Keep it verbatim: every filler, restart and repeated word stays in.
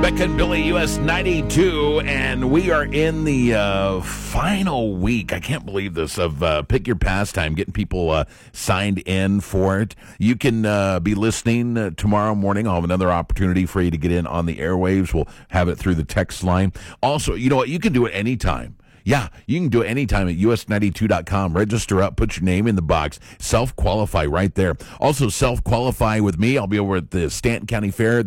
Becca and Billy, U S ninety-two, and we are in the uh, final week. I can't believe this, of uh, Pick Your Pastime, getting people uh, signed in for it. You can uh, be listening uh, tomorrow morning. I'll have another opportunity for you to get in on the airwaves. We'll have it through the text line. Also, you know what? You can do it anytime. Yeah, you can do it anytime at U S ninety-two dot com. Register up, put your name in the box, self-qualify right there. Also, self-qualify with me. I'll be over at the Stanton County Fair